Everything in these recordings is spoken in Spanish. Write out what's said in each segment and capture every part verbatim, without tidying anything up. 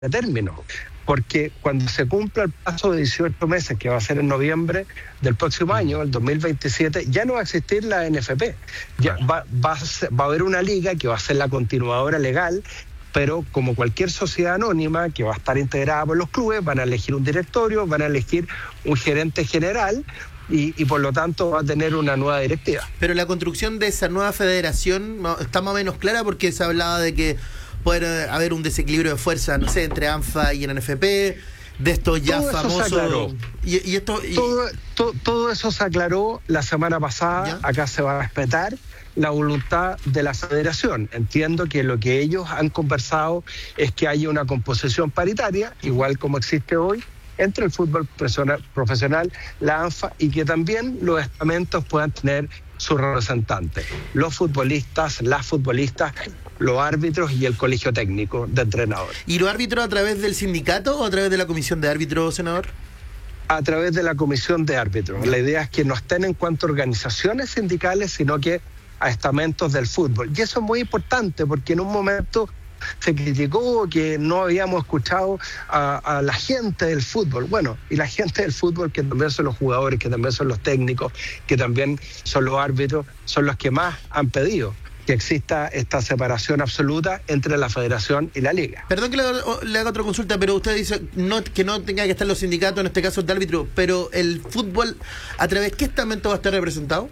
término, porque cuando se cumpla el plazo de dieciocho meses, que va a ser en noviembre del próximo año, el dos mil veintisiete, ya no va a existir la N F P. Ya va, va, a ser, va a haber una liga que va a ser la continuadora legal, pero como cualquier sociedad anónima que va a estar integrada por los clubes, van a elegir un directorio, van a elegir un gerente general y, y por lo tanto va a tener una nueva directiva. Pero la construcción de esa nueva federación está más o menos clara, porque se hablaba de que puede haber un desequilibrio de fuerza, no sé, entre ANFA y el N F P, de estos ya todo famosos... Y, y esto, y... Todo, to, todo eso se aclaró la semana pasada. ¿Ya? Acá se va a respetar la voluntad de la federación. Entiendo que lo que ellos han conversado es que haya una composición paritaria, igual como existe hoy, entre el fútbol profesional, la ANFA, y que también los estamentos puedan tener sus representantes, los futbolistas, las futbolistas, los árbitros y el colegio técnico de entrenadores. ¿Y los árbitros a través del sindicato o a través de la comisión de árbitros, senador? A través de la comisión de árbitros. La idea es que no estén en cuanto a organizaciones sindicales, sino que a estamentos del fútbol. Y eso es muy importante, porque en un momento se criticó que no habíamos escuchado a, a la gente del fútbol. Bueno, y la gente del fútbol, que también son los jugadores, que también son los técnicos, que también son los árbitros, son los que más han pedido que exista esta separación absoluta entre la federación y la liga. Perdón que le, le haga otra consulta, pero usted dice no, que no tenga que estar los sindicatos, en este caso de árbitro, pero el fútbol, ¿a través de qué estamento va a estar representado?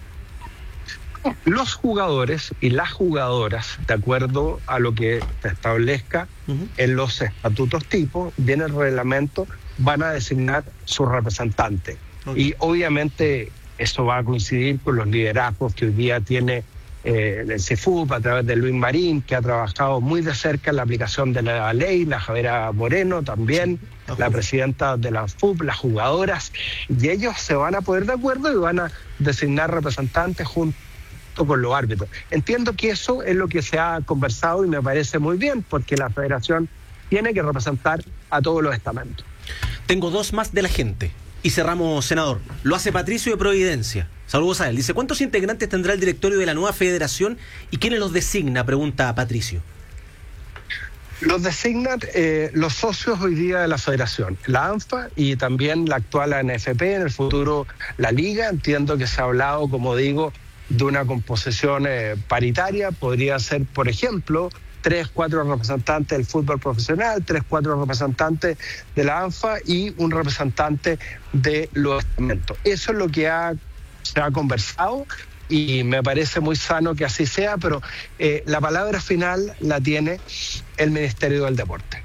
Los jugadores y las jugadoras, de acuerdo a lo que se establezca uh-huh. en los estatutos tipos, viene el reglamento, van a designar su representante. Okay. Y obviamente eso va a coincidir con los liderazgos que hoy día tiene eh, el C F U P a través de Luis Marín, que ha trabajado muy de cerca en la aplicación de la ley, la Javiera Moreno también, sí. la presidenta de la F U P, las jugadoras, y ellos se van a poner de acuerdo y van a designar representantes juntos con los árbitros. Entiendo que eso es lo que se ha conversado y me parece muy bien, porque la federación tiene que representar a todos los estamentos. Tengo dos más de la gente y cerramos, senador. Lo hace Patricio de Providencia. Saludos a él. Dice, ¿cuántos integrantes tendrá el directorio de la nueva federación y quiénes los designa? Pregunta Patricio. Los designan eh, los socios hoy día de la federación, la ANFA y también la actual N F P, en el futuro la Liga. Entiendo que se ha hablado, como digo, de una composición eh, paritaria. Podría ser, por ejemplo, tres, cuatro representantes del fútbol profesional, tres, cuatro representantes de la ANFA y un representante de los estamentos. Eso es lo que ha, se ha conversado y me parece muy sano que así sea, pero eh, la palabra final la tiene el Ministerio del Deporte.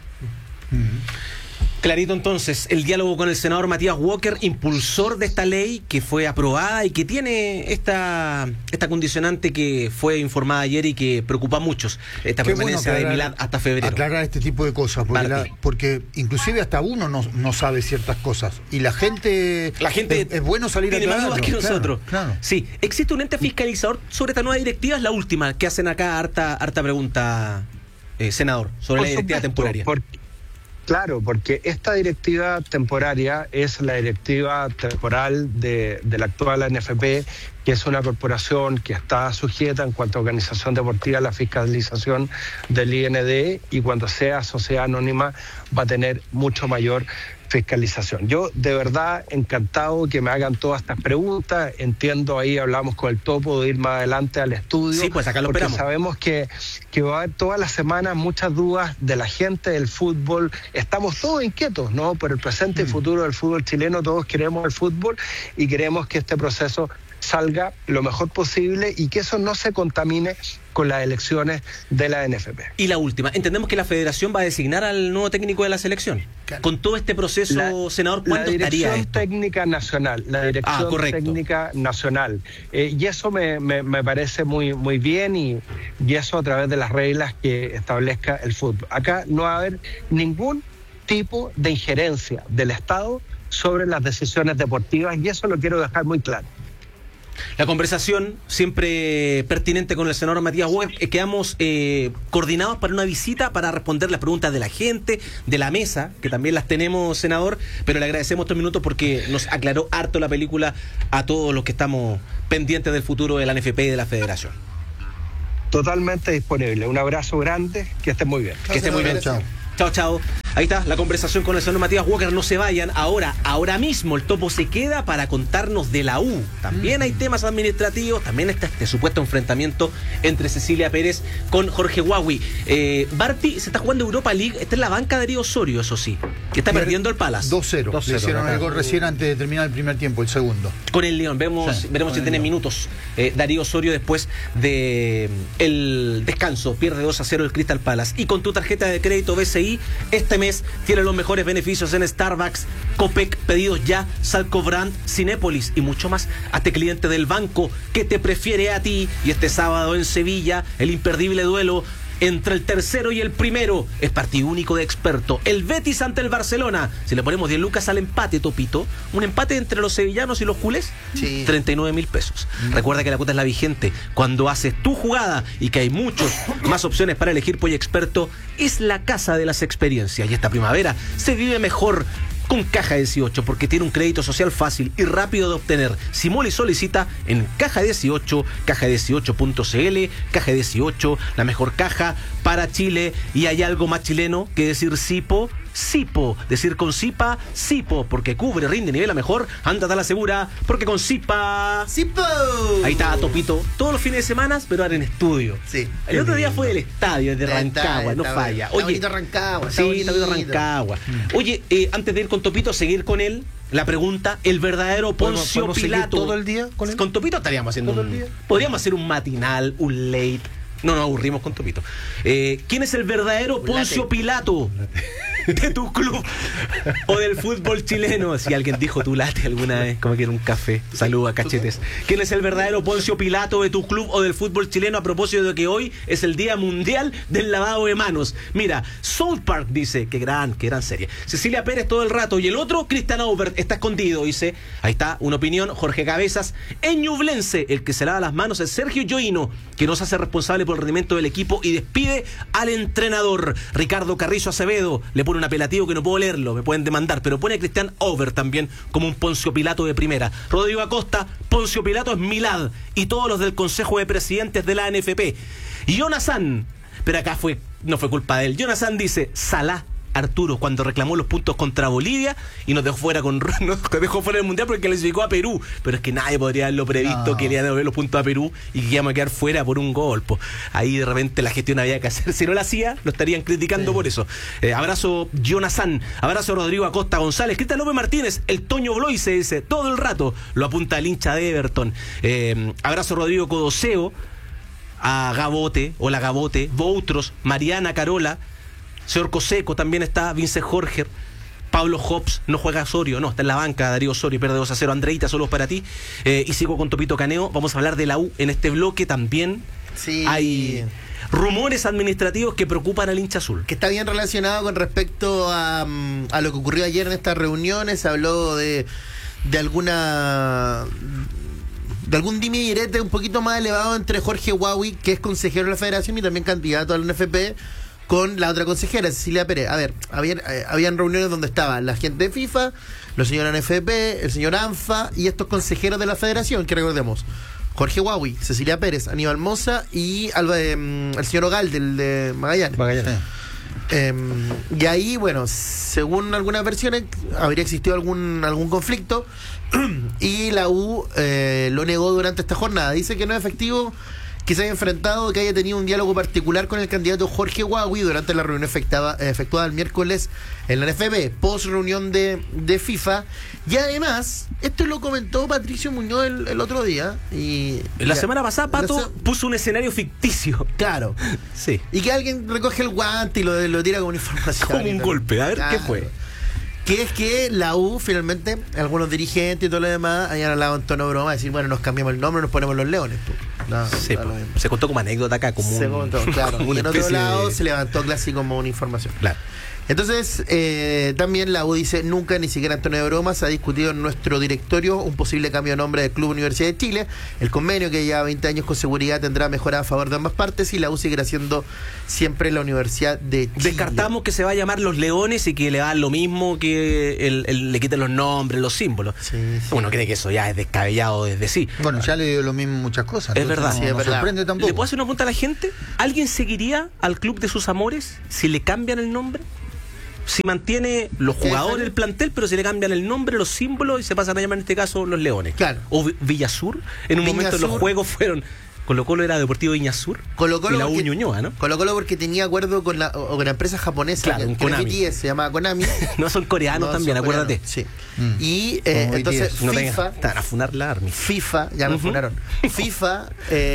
Mm-hmm. Clarito, entonces, el diálogo con el senador Matías Walker, impulsor de esta ley que fue aprobada y que tiene esta esta condicionante que fue informada ayer y que preocupa a muchos, esta Qué permanencia bueno aclarar, de Milad hasta febrero. Aclarar este tipo de cosas, porque, la, porque inclusive hasta uno no, no sabe ciertas cosas y la gente, la gente es, es bueno salir a tiene más dudas que claro, nosotros. Claro. Sí, existe un ente fiscalizador sobre esta nueva directiva, es la última que hacen acá harta harta pregunta, eh, senador, sobre Por la directiva supuesto, temporaria. Porque... Claro, porque esta directiva temporaria es la directiva temporal de, de la actual N F P, que es una corporación que está sujeta en cuanto a organización deportiva a la fiscalización del I N D, y cuando sea sociedad anónima va a tener mucho mayor fiscalización. Yo de verdad encantado que me hagan todas estas preguntas. Entiendo, ahí hablamos con el Topo de ir más adelante al estudio. Sí, pues acá lo porque esperamos. Sabemos que, que va a haber todas las semanas muchas dudas de la gente del fútbol. Estamos todos inquietos, ¿no? Por el presente mm. y futuro del fútbol chileno. Todos queremos el fútbol y queremos que este proceso salga lo mejor posible y que eso no se contamine con las elecciones de la N F P. Y la última, entendemos que la federación va a designar al nuevo técnico de la selección. Claro. Con todo este proceso, la, senador, ¿cuánto estaría esto? La Dirección Técnica Nacional, la Dirección ah, Técnica Nacional. Eh, y eso me, me, me parece muy, muy bien y, y eso a través de las reglas que establezca el fútbol. Acá no va a haber ningún tipo de injerencia del Estado sobre las decisiones deportivas y eso lo quiero dejar muy claro. La conversación siempre pertinente con el senador Matías Walker. Quedamos eh, coordinados para una visita para responder las preguntas de la gente, de la mesa, que también las tenemos, senador, pero le agradecemos estos minutos porque nos aclaró harto la película a todos los que estamos pendientes del futuro de la N F P y de la federación. Totalmente disponible. Un abrazo grande, que esté muy bien. Que esté muy bien. Chao. Chao, chao. Ahí está la conversación con el señor Matías Walker. No se vayan. Ahora, ahora mismo el topo se queda para contarnos de la U. También hay temas administrativos. También está este supuesto enfrentamiento entre Cecilia Pérez con Jorge Huawi. Eh, Barty se está jugando Europa League. Está en la banca de Darío Osorio, eso sí. Que está perdiendo el Palace. dos cero. Le hicieron el gol recién antes de terminar el primer tiempo, el segundo. Con el León. Vemos, sí, veremos si tiene León. minutos. Eh, Darío Osorio después de el descanso. Pierde dos a cero el Crystal Palace. Y con tu tarjeta de crédito B C I, este mes tiene los mejores beneficios en Starbucks, Copec, pedidos ya, Salco Brand, Cinépolis y mucho más. Hazte cliente del banco que te prefiere a ti. Y este sábado en Sevilla, el imperdible duelo entre el tercero y el primero es partido único de experto. El Betis ante el Barcelona. Si le ponemos diez lucas al empate, Topito, un empate entre los sevillanos y los culés, sí. treinta y nueve mil pesos. Mm. Recuerda que la cuota es la vigente. Cuando haces tu jugada y que hay muchos más opciones para elegir, Polla Experto es la casa de las experiencias. Y esta primavera se vive mejor con Caja dieciocho, porque tiene un crédito social fácil y rápido de obtener. Simula y solicita en Caja dieciocho, caja dieciocho punto c l. Caja dieciocho, la mejor caja para Chile. Y hay algo más chileno que decir Sipo, Sipo. Decir con Sipa, Sipo, porque cubre, rinde, nivela mejor. Ándate a la segura, porque con Sipa, Sipo. Ahí está Topito, todos los fines de semana, pero ahora en estudio. Sí. El otro día fue del estadio, de Rancagua, no falla. Está bonito Rancagua. Sí, está bonito Rancagua. Oye, eh, antes de ir con Topito, seguir con él, la pregunta, el verdadero Poncio ¿Podemos, podemos Pilato. todo el día con él? Con Topito estaríamos haciendo todo un, el día. Podríamos hacer un matinal, un late. No nos aburrimos con Topito. Eh, ¿Quién es el verdadero Poncio Pilato de tu club o del fútbol chileno? Si alguien dijo tu late alguna vez, como que era un café. Saludos a cachetes. ¿Quién es el verdadero Poncio Pilato de tu club o del fútbol chileno, a propósito de que hoy es el Día Mundial del Lavado de Manos? Mira, South Park dice, qué gran, qué gran serie. Cecilia Pérez todo el rato. Y el otro, Cristian Aubert, está escondido, dice. Ahí está, una opinión. Jorge Cabezas, en Ñublense, el que se lava las manos es Sergio Yoino, que nos hace responsable por el rendimiento del equipo y despide al entrenador. Ricardo Carrizo Acevedo le pone un apelativo que no puedo leerlo, me pueden demandar, pero pone a Cristian Over también como un Poncio Pilato de primera. Rodrigo Acosta, Poncio Pilato es Milad y todos los del Consejo de Presidentes de la A N F P. Jonathan, pero acá fue no fue culpa de él. Jonathan dice, Salah Arturo cuando reclamó los puntos contra Bolivia y nos dejó fuera con nos dejó fuera del mundial porque clasificó a Perú, pero es que nadie podría haberlo previsto, no. Que le iban a devolver los puntos a Perú y que íbamos a quedar fuera por un gol. Pues ahí de repente la gestión había que hacer, si no la hacía lo estarían criticando, sí. Por eso. Eh, abrazo Jonathan, abrazo Rodrigo Acosta González, Cristian López Martínez, el Toño Bloise dice todo el rato, lo apunta el hincha de Everton. Eh, abrazo Rodrigo Codoseo, a Gabote, hola Gabote, Boutros, Mariana Carola, señor Coseco también está, Vince Jorge, Pablo Hobbs, no juega Osorio, no, está en la banca, Darío Osorio, pierde dos a cero, Andreita, solo para ti, eh, y sigo con Topito Caneo, vamos a hablar de la U en este bloque también, sí. Hay rumores administrativos que preocupan al hincha azul. Que está bien relacionado con respecto a, a lo que ocurrió ayer en estas reuniones, se habló de, de alguna... de algún dime y direte un poquito más elevado entre Jorge Huawi, que es consejero de la federación y también candidato al N F P, con la otra consejera, Cecilia Pérez. A ver, habían, eh, habían reuniones donde estaban la gente de FIFA, los señores N F P, el señor ANFA y estos consejeros de la federación, que recordemos, Jorge Huawi, Cecilia Pérez, Aníbal Moza y Alba, eh, el señor Ogal del de Magallanes. Magallanes. Eh, y ahí, bueno, según algunas versiones, habría existido algún, algún conflicto y la U eh, lo negó durante esta jornada. Dice que no es efectivo que se haya enfrentado, que haya tenido un diálogo particular con el candidato Jorge Huawi durante la reunión efectuada, efectuada el miércoles en la N F B, post reunión de, de FIFA. Y además, esto lo comentó Patricio Muñoz el, el otro día. Y la ya, semana pasada, Pato se... puso un escenario ficticio. Claro. Sí. Y que alguien recoge el guante y lo, lo tira como una información. Como un golpe. A ver, claro. ¿Qué fue? Que es que la U, finalmente, algunos dirigentes y todo lo demás hayan hablado en tono de broma, decir, bueno, nos cambiamos el nombre, nos ponemos los leones. No, sí, no se contó como anécdota acá, como se un, contó, claro. Como y en otro lado de... se levantó casi como una información. Claro. Entonces, eh, también la U dice, nunca, ni siquiera en tono de broma, se ha discutido en nuestro directorio un posible cambio de nombre del Club Universidad de Chile. El convenio, que lleva veinte años con seguridad, tendrá mejora a favor de ambas partes y la U seguirá siendo siempre la Universidad de Chile. Descartamos que se va a llamar Los Leones y que le hagan lo mismo, que el, el, le quiten los nombres, los símbolos. Sí, sí. Uno cree que eso ya es descabellado desde sí. Bueno, ya le dio lo mismo muchas cosas. Es verdad. No, sí, es no verdad. Sorprende tampoco. ¿Le puedo hacer una pregunta a la gente? ¿Alguien seguiría al Club de sus amores si le cambian el nombre? si mantiene los jugadores, el plantel, pero se le cambian el nombre, los símbolos y se pasan a llamar en este caso los Leones. Claro. O Villasur, en un Viña momento Sur. los juegos fueron... Colo Colo era Deportivo Viñasur Colo Colo y la U porque- Ñuñoa, ¿no? Colo Colo porque tenía acuerdo con la, o con la empresa japonesa, Claro, que, un que era Konami. B T S, se llamaba Konami. No, son coreanos No, también, son acuérdate. coreanos, Sí. Mm. Y eh, Como entonces B T S. No FIFA, tengan- te van a funar la Army. FIFA, ya me Ujú. funaron. FIFA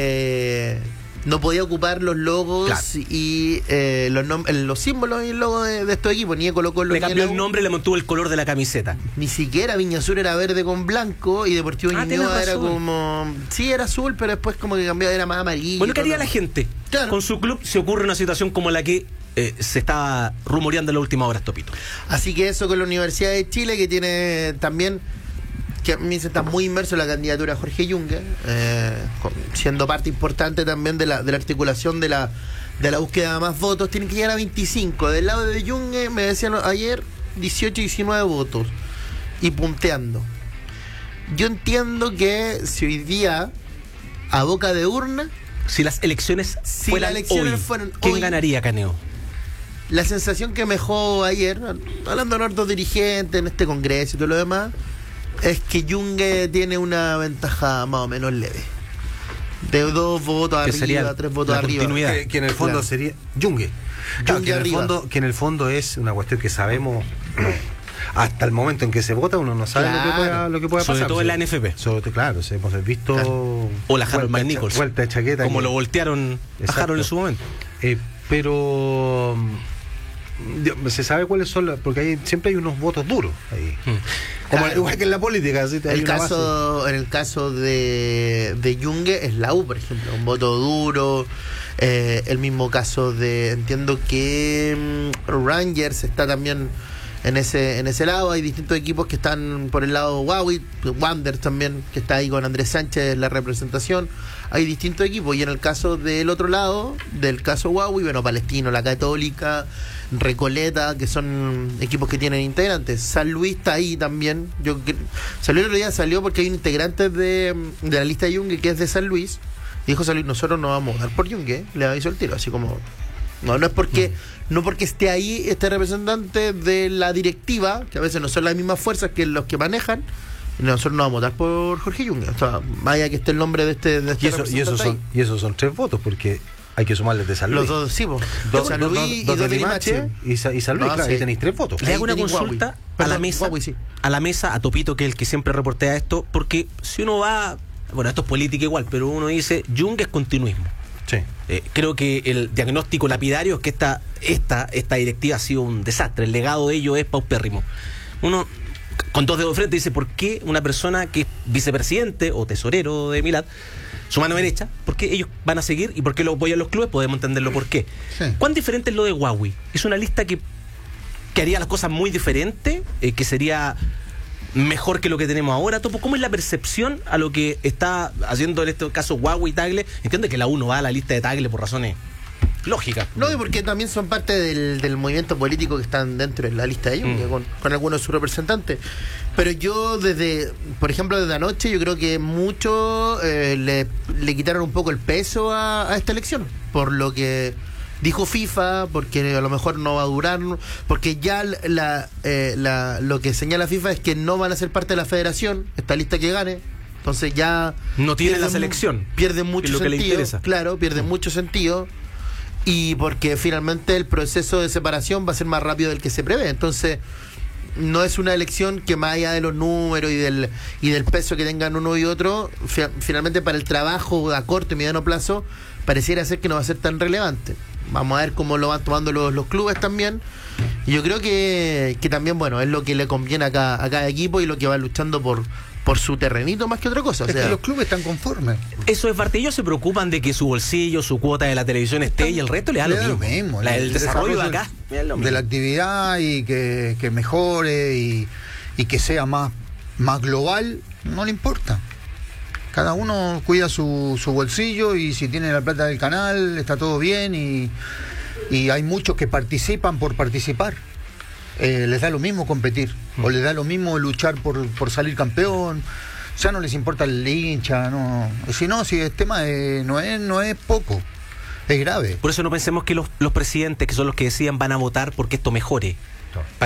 eh, no podía ocupar los logos Claro. y eh, los, nom- los símbolos y el logo de, de estos equipos, ni de Colo Colo Le ni de cambió la U. el nombre y le mantuvo el color de la camiseta. Ni siquiera Viña Sur era verde con blanco y Deportivo Ah, tienes Ñuñoa era razón. como... Sí, era azul, pero después como que cambió, era más amarillo. Bueno, ¿qué haría todo. la gente? Claro. Con su club si ocurre una situación como la que eh, se estaba rumoreando en la última hora, Topito. Así que eso con la Universidad de Chile, que tiene también, que a mí se está muy inmerso en la candidatura de Jorge Yungue, eh, con- siendo parte importante también de la, de la articulación de la, de la búsqueda de más votos. Tienen que llegar a veinticinco. Del lado de Yungue, me decían ayer, dieciocho, diecinueve votos. Y punteando. Yo entiendo que si hoy día, a boca de urna, Si las elecciones Si fueran las elecciones hoy, fueran ¿quién hoy? ganaría, Caneo? la sensación que me dejó ayer, hablando de hartos dirigentes en este congreso y todo lo demás, es que Yungue tiene una ventaja más o menos leve. De dos votos Que arriba, sería tres votos la arriba. continuidad. Que, que en el fondo Claro. sería Yungue. Claro, Yungue que, en el arriba. fondo, que en el fondo es una cuestión que sabemos no, hasta el momento en que se vota uno no sabe lo que Claro. pueda, lo que pueda Sobre pasar. todo en la N F P. Sobre todo, claro, sí, hemos visto Claro. O la Harold vuelta de McNichols. cha- vuelta de chaqueta Como que- lo voltearon a Exacto. Harold en su momento. Eh, pero mm, yo- se sabe cuáles son las, porque hay, siempre hay unos votos duros ahí. Mm. Como Claro. igual que en la política, así, hay El una base. caso, en el caso de, de Yungue es la U, por ejemplo, un voto duro. Eh, el mismo caso de, entiendo que mm, Rangers está también en ese en ese lado. Hay distintos equipos que están por el lado Huawei, Wander también, que está ahí con Andrés Sánchez en la representación. Hay distintos equipos. Y en el caso del otro lado, del caso Huawei, bueno, Palestino, la Católica, Recoleta, que son equipos que tienen integrantes. San Luis está ahí también. Yo cre- San Luis el otro día salió porque hay un integrante de, de la lista de Yungue que es de San Luis. Y dijo San Luis, nosotros no vamos a votar por Yungue. Le aviso el tiro, así como... No, no es porque no porque esté ahí este representante de la directiva, que a veces no son las mismas fuerzas que los que manejan. Y nosotros no vamos a votar por Jorge Yungue. O sea, vaya que esté el nombre de este, de este Y, eso, y, esos representante son, ahí. y esos son tres votos, porque hay que sumarles de San Luis. Los dos, sí, po. Dos, San dos- Luis dos- y dos dos de de Limache Limache. y, Sa- y San Luis, No, claro, sí. ahí tenéis tres votos. Le hago una Ahí tenéis consulta Huawei. a la Perdón, mesa, Huawei, sí. a la mesa, a Topito, que es el que siempre reportea esto, porque si uno va, bueno, esto es política igual, pero uno dice, Yungue es continuismo. Sí. Eh, creo que el diagnóstico lapidario es que esta, esta, esta directiva ha sido un desastre. El legado de ello es paupérrimo. Uno, con dos dedos de frente, dice: ¿por qué una persona que es vicepresidente o tesorero de Milad, su mano derecha, por qué ellos van a seguir y por qué lo apoyan los clubes? Podemos entenderlo por qué. Sí. ¿Cuán diferente es lo de Huawei? Es una lista que, que haría las cosas muy diferentes, eh, que sería mejor que lo que tenemos ahora. Topo, ¿cómo es la percepción a lo que está haciendo en este caso Huawei y Tagle? Entiende que la U no va a la lista de Tagle por razones lógicas. No, y porque también son parte del, del movimiento político que están dentro de la lista de Yungue, Mm. con, con algunos de sus representantes. Pero yo desde, por ejemplo, desde anoche, yo creo que mucho eh, le, le quitaron un poco el peso a, a esta elección, por lo que dijo FIFA, porque a lo mejor no va a durar, porque ya la, eh, la, lo que señala FIFA es que no van a ser parte de la federación, esta lista que gane. Entonces ya No tiene la pierden- selección, Pierde que mucho es lo que le sentido. interesa. Claro, pierde mucho sentido. Y porque finalmente el proceso de separación va a ser más rápido del que se prevé. Entonces, no es una elección que más allá de los números y del y del peso que tengan uno y otro, fi- finalmente para el trabajo a corto y mediano plazo, pareciera ser que no va a ser tan relevante. Vamos a ver cómo lo van tomando los, los clubes también. Y yo creo que, que también, bueno, es lo que le conviene a cada, a cada equipo y lo que va luchando por, por su terrenito más que otra cosa. O Es sea, que los clubes están conformes. Eso es parte. Ellos se preocupan de que su bolsillo, su cuota de la televisión esté y el resto le da Le lo da mismo. lo mismo, La- el el desarrollo de desarrollo acá le da lo de mismo. la actividad y que, que mejore y, y que sea más, más global, no le importa. Cada uno cuida su, su bolsillo y si tiene la plata del canal está todo bien y, y hay muchos que participan por participar. Eh, les da lo mismo competir o les da lo mismo luchar por, por salir campeón. Ya no les importa el hincha, no. Si no, si el tema de- no es no es poco, es grave. Por eso no pensemos que los, los presidentes, que son los que decían, van a votar porque esto mejore. Correcto.